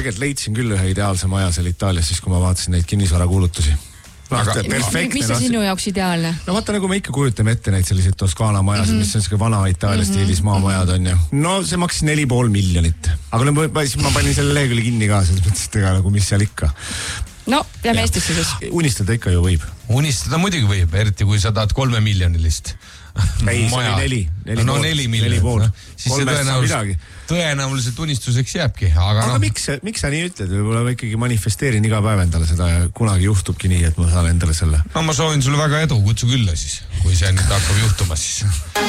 tegelikult leidsin küll ühe ideaalse maja seal Itaalias, siis kui ma vaatasin neid kinnisvarakuulutusi. Mis see sinu jaoks ideaalne? No vaata, nagu me ikka kujutame ette neid selliseid Toskaana majasid, mis on selline vana Itaalia stiilis maamajad on ju. No see maksis 4,5 miljonit. Aga ma panin selle lehekülje kinni ka, selles mõttes, et ega nagu mis seal ikka. No, peame Eestisse siis. Unistada ikka ju võib. Unistada muidugi võib, eriti kui sa tahad 3 miljonilist. Ei, see oli 4. No 4 miljonit. Siis see tõenäoliselt unistuseks jääbki. Aga miks sa nii ütled? Võib-olla ma ikkagi manifesteerin iga päev endale seda ja kunagi juhtubki nii, et ma saan endale selle. No ma soovin sulle väga edu, kutsu külla siis, kui see nüüd hakkab juhtuma siis.